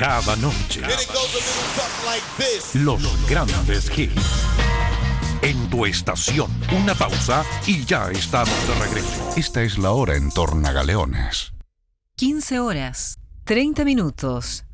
Cada noche. Los grandes hits. En tu estación. Una pausa y ya estamos de regreso. Esta es la hora en Tornagaleones. 15 horas, 30 minutos.